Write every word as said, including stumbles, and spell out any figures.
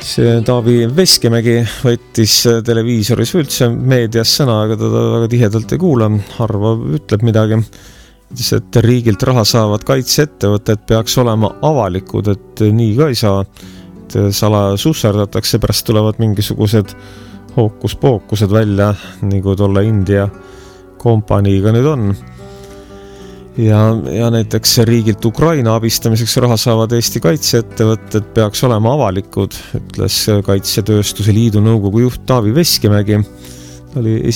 see Taavi Veskimägi võttis televiisoris üldse meedias sõna, aga teda väga tihedalt ei kuula, harva ütleb midagi. Et riigilt raha saavad kaitseettevõtted peaks olema avalikud, et nii ka ei saa. Et sala susserdatakse, pärast tulevad mingisugused hookus-pookused välja, nagu tolle India kompaniiga nüüd on. Ja, ja näiteks riigilt Ukraina abistamiseks raha saavad Eesti kaitseettevõtted peaks olema avalikud, ütles Kaitsetööstuse Liidu nõukogu juht Taavi Veskimägi. Oli